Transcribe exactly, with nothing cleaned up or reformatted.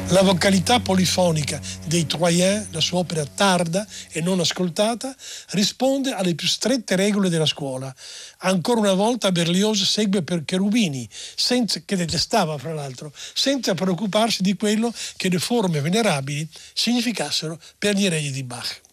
La vocalità polifonica dei Troyens, la sua opera tarda e non ascoltata, risponde alle più strette regole della scuola. Ancora una volta Berlioz segue per Cherubini, senza, che detestava fra l'altro, senza preoccuparsi di quello che le forme venerabili significassero per gli eredi di Bach.